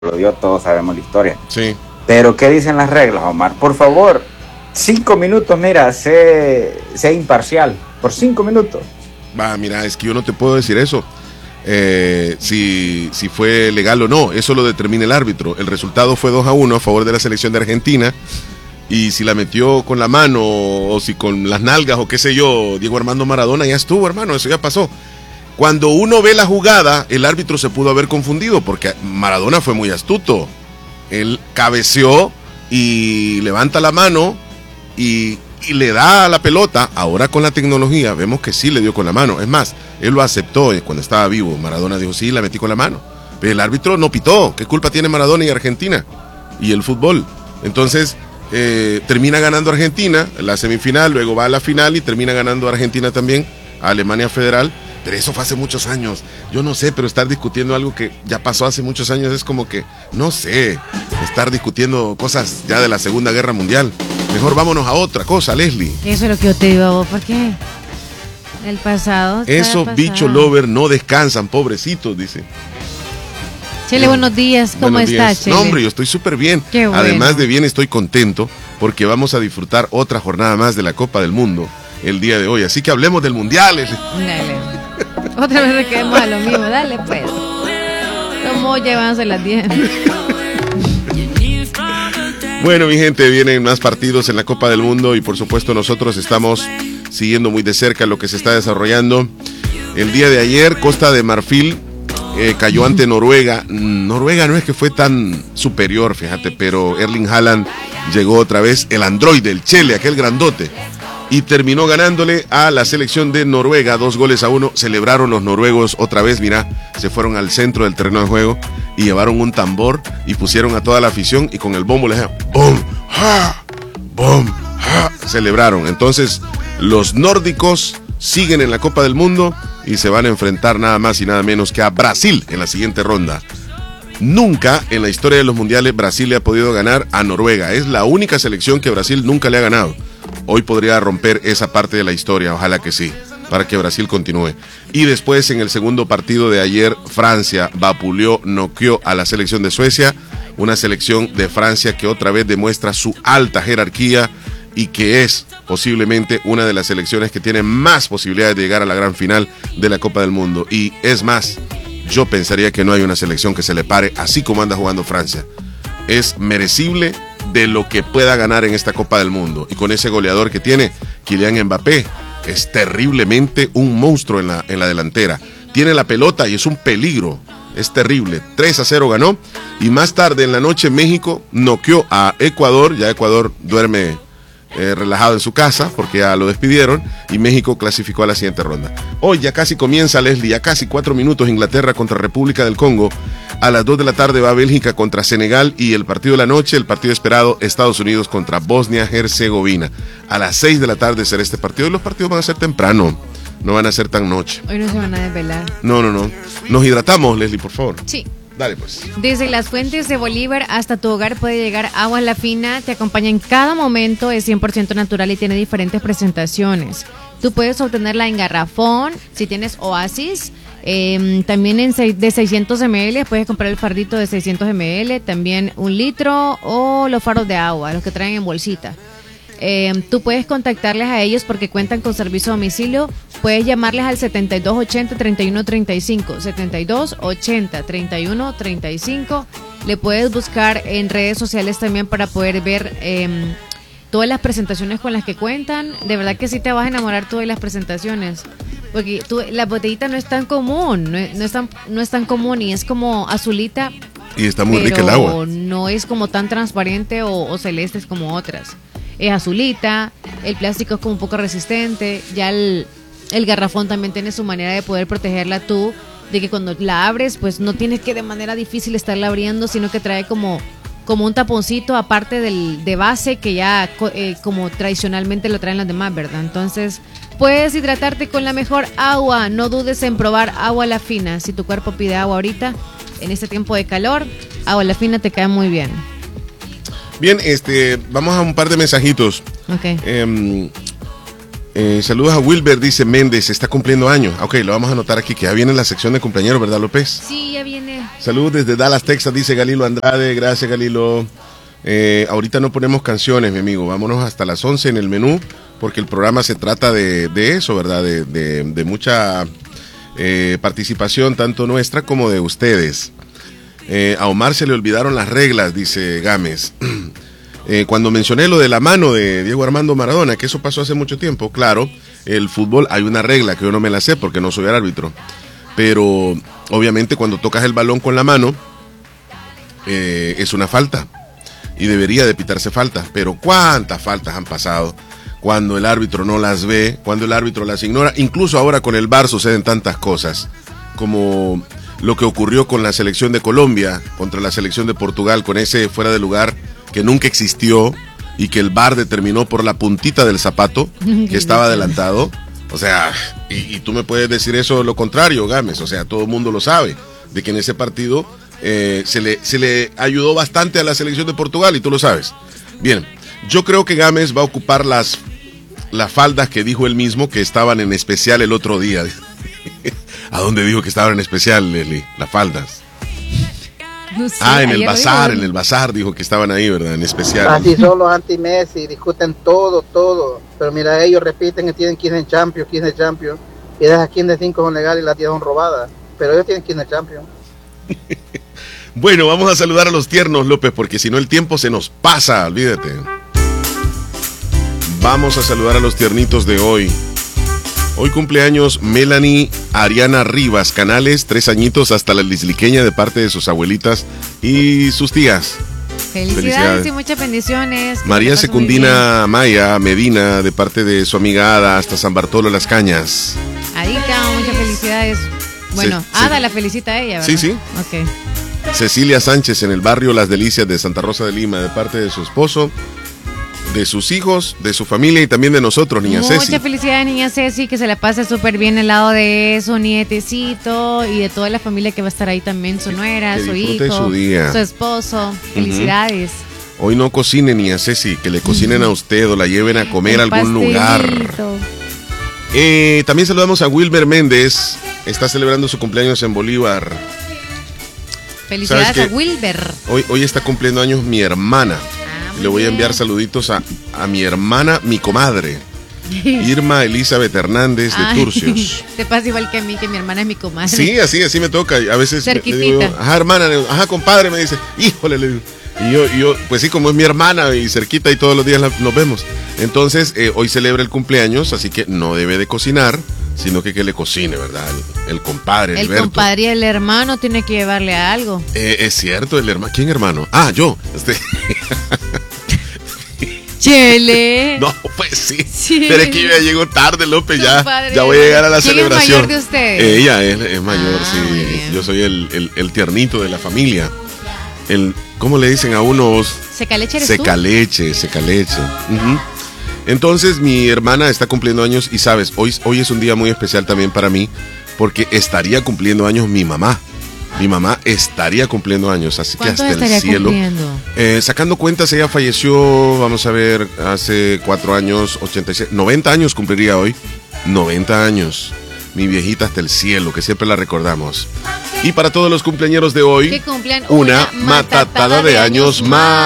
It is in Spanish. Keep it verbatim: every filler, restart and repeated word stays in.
lo dio, todos sabemos la historia. Sí. Pero ¿qué dicen las reglas, Omar? Por favor, cinco minutos, mira, sé, sé imparcial, por cinco minutos. Va, mira, es que yo no te puedo decir eso. Eh, si, si fue legal o no, eso lo determina el árbitro. El resultado fue dos a uno a favor de la selección de Argentina. Y si la metió con la mano o si con las nalgas o qué sé yo, Diego Armando Maradona, ya estuvo, hermano, eso ya pasó. Cuando uno ve la jugada, el árbitro se pudo haber confundido porque Maradona fue muy astuto. Él cabeceó y levanta la mano y, y le da a la pelota. Ahora con la tecnología vemos que sí le dio con la mano. Es más, él lo aceptó cuando estaba vivo. Maradona dijo, sí, la metí con la mano. Pero el árbitro no pitó. ¿Qué culpa tiene Maradona y Argentina? Y el fútbol. Entonces... Eh, termina ganando Argentina la semifinal, luego va a la final y termina ganando Argentina también a Alemania Federal, pero eso fue hace muchos años. Yo no sé, pero estar discutiendo algo que ya pasó hace muchos años es como que, no sé, estar discutiendo cosas ya de la Segunda Guerra Mundial. Mejor vámonos a otra cosa, Leslie. Eso es lo que yo te digo a vos, ¿por qué? El pasado. Esos bichos lover no descansan, pobrecitos, dice. Chele, buenos días, ¿cómo buenos estás, días. Chele? No, hombre, yo estoy súper bien. Qué bueno. Además de bien, estoy contento porque vamos a disfrutar otra jornada más de la Copa del Mundo el día de hoy. Así que hablemos del Mundial. Dale. Otra vez le quedemos a lo mismo, dale pues. Como llevándose las diez. Bueno, mi gente, vienen más partidos en la Copa del Mundo y por supuesto nosotros estamos siguiendo muy de cerca lo que se está desarrollando. El día de ayer, Costa de Marfil Eh, cayó ante Noruega. Noruega no es que fue tan superior, fíjate, pero Erling Haaland llegó otra vez, el androide, el Chele, aquel grandote, y terminó ganándole a la selección de Noruega, dos goles a uno. Celebraron los noruegos otra vez, mira, se fueron al centro del terreno de juego y llevaron un tambor y pusieron a toda la afición y con el bombo le dijeron ¡bom! ¡Ja! ¡Bom! ¡Ja! Celebraron. Entonces, los nórdicos siguen en la Copa del Mundo y se van a enfrentar nada más y nada menos que a Brasil en la siguiente ronda. Nunca en la historia de los mundiales Brasil le ha podido ganar a Noruega. Es la única selección que Brasil nunca le ha ganado. Hoy podría romper esa parte de la historia, ojalá que sí, para que Brasil continúe. Y después en el segundo partido de ayer, Francia vapuleó, noqueó a la selección de Suecia, una selección de Francia que otra vez demuestra su alta jerarquía y que es posiblemente una de las selecciones que tiene más posibilidades de llegar a la gran final de la Copa del Mundo. Y es más, yo pensaría que no hay una selección que se le pare así como anda jugando Francia. Es merecible de lo que pueda ganar en esta Copa del Mundo. Y con ese goleador que tiene, Kylian Mbappé, es terriblemente un monstruo en la, en la delantera. Tiene la pelota y es un peligro. Es terrible. tres a cero ganó. Y más tarde en la noche México noqueó a Ecuador. Ya Ecuador duerme Eh, relajado en su casa porque ya lo despidieron y México clasificó a la siguiente ronda. Hoy ya casi comienza, Leslie, ya casi cuatro minutos, Inglaterra contra República del Congo. A las dos de la tarde va Bélgica contra Senegal y el partido de la noche, el partido esperado, Estados Unidos contra Bosnia-Herzegovina. A las seis de la tarde será este partido y los partidos van a ser temprano, no van a ser tan noche. Hoy no se van a desvelar. No, no, no. Nos hidratamos, Leslie, por favor. Sí. Dale, pues. Desde las fuentes de Bolívar hasta tu hogar puede llegar Agua La Fina. Te acompaña en cada momento, es cien por ciento natural y tiene diferentes presentaciones. Tú puedes obtenerla en garrafón, si tienes Oasis, eh, también en seis, de seiscientos mililitros, puedes comprar el fardito de seiscientos mililitros, también un litro o los faros de agua, los que traen en bolsita. Eh, tú puedes contactarles a ellos porque cuentan con servicio a domicilio. Puedes llamarles al setenta y dos ochenta, treinta y uno treinta y cinco, setenta y dos ochenta, treinta y uno treinta y cinco. Le puedes buscar en redes sociales también para poder ver eh, todas las presentaciones con las que cuentan. De verdad que sí te vas a enamorar tú de las presentaciones, porque tú, la botellita no es tan común, no es, no es tan, no es tan común y es como azulita. Y está muy rica el agua. No es como tan transparente o, o celeste como otras. Es azulita, el plástico es como un poco resistente, ya el, el garrafón también tiene su manera de poder protegerla tú, de que cuando la abres pues no tienes que de manera difícil estarla abriendo, sino que trae como, como un taponcito aparte del de base que ya eh, como tradicionalmente lo traen las demás, ¿verdad? Entonces puedes hidratarte con la mejor agua, no dudes en probar Agua La Fina. Si tu cuerpo pide agua ahorita, en este tiempo de calor, Agua La Fina te cae muy bien. Bien, este, vamos a un par de mensajitos. Ok. Eh, eh, saludos a Wilber, dice Méndez, está cumpliendo años. Ok, lo vamos a anotar aquí, que ya viene la sección de cumpleaños, ¿verdad, López? Sí, ya viene. Saludos desde Dallas, Texas, dice Galilo Andrade. Gracias, Galilo. Eh, ahorita no ponemos canciones, mi amigo. Vámonos hasta las once en el menú, porque el programa se trata de, de eso, ¿verdad? De, de, de mucha eh, participación, tanto nuestra como de ustedes. Eh, a Omar se le olvidaron las reglas, dice Gámez. Eh, cuando mencioné lo de la mano de Diego Armando Maradona, que eso pasó hace mucho tiempo, claro, el fútbol hay una regla que yo no me la sé porque no soy el árbitro, pero obviamente cuando tocas el balón con la mano eh, es una falta y debería de pitarse falta, pero ¿cuántas faltas han pasado cuando el árbitro no las ve, cuando el árbitro las ignora? Incluso ahora con el V A R suceden tantas cosas, como lo que ocurrió con la selección de Colombia contra la selección de Portugal, con ese fuera de lugar que nunca existió y que el V A R determinó por la puntita del zapato que estaba adelantado. O sea, y, y tú me puedes decir eso lo contrario, Gámez. O sea, todo el mundo lo sabe, de que en ese partido eh, se, le, se le ayudó bastante a la selección de Portugal y tú lo sabes. Bien, yo creo que Gámez va a ocupar las, las faldas que dijo él mismo que estaban en especial el otro día. ¿A dónde dijo que estaban en especial, Leslie? Las faldas. No sé, ah, en el bazar, en el bazar dijo que estaban ahí, ¿verdad? En especial. Así son los anti-Messi, discuten todo, todo. Pero mira, ellos repiten que tienen quince Champions, quince Champions. Y esas quince cinco son legales y las diez son robadas. Pero ellos tienen quince Champions. Bueno, vamos a saludar a los tiernos, López, porque si no el tiempo se nos pasa, olvídate. Vamos a saludar a los tiernitos de hoy. Hoy cumpleaños Melanie Ariana Rivas Canales, tres añitos hasta la lisliqueña de parte de sus abuelitas y sus tías. Felicidades, Felicidades. Y muchas bendiciones. María Secundina Maya Medina de parte de su amiga Ada hasta San Bartolo Las Cañas. Adita, muchas felicidades. Bueno, sí, Ada sí. La felicita a ella, ¿verdad? Sí, sí. Ok. Cecilia Sánchez en el barrio Las Delicias de Santa Rosa de Lima de parte de su esposo, de sus hijos, de su familia y también de nosotros, niña Mucha Ceci. Mucha felicidad, niña Ceci, que se la pase súper bien al lado de su nietecito y de toda la familia que va a estar ahí también, su nuera, que su hijo, su, día. su esposo. Felicidades. Uh-huh. Hoy no cocine, niña Ceci, que le cocinen uh-huh. a usted o la lleven a comer a algún pastelito. lugar. Eh, también saludamos a Wilber Méndez, está celebrando su cumpleaños en Bolívar. Felicidades a Wilber. Hoy, hoy está cumpliendo años mi hermana. Le voy a enviar saluditos a, a mi hermana, mi comadre, Irma Elizabeth Hernández de Ay, Turcios. Te pasa igual que a mí, que mi hermana es mi comadre. Sí, así, así me toca. A veces le digo, ajá, hermana, ajá, compadre, me dice, híjole, le digo. Y yo, yo, pues sí, como es mi hermana y cerquita y todos los días la, nos vemos. Entonces, eh, hoy celebra el cumpleaños, así que no debe de cocinar, sino que que le cocine, ¿verdad? El, el compadre, el Alberto. compadre y el hermano tiene que llevarle algo. Eh, es cierto, el hermano. ¿Quién hermano? Ah, yo. Este... Chele. No, pues sí. Chele. Pero es que yo ya llego tarde, López, ya, padre. ya voy a llegar a la ¿Quién celebración. es mayor de usted? Eh, ella es, es mayor, ah, sí. Yo soy el, el, el tiernito de la familia. El, ¿cómo le dicen a unos? Secaleche eres Secaleche, tú? secaleche. Uh-huh. Entonces mi hermana está cumpliendo años y sabes, hoy, hoy es un día muy especial también para mí porque estaría cumpliendo años mi mamá. Mi mamá estaría cumpliendo años, así que hasta el cielo. Eh, sacando cuentas, ella falleció, vamos a ver, hace cuatro años, ochenta y seis, noventa años cumpliría hoy. noventa años. Mi viejita hasta el cielo, que siempre la recordamos. Y para todos los cumpleañeros de hoy, que cumplan una, una matatada de años más.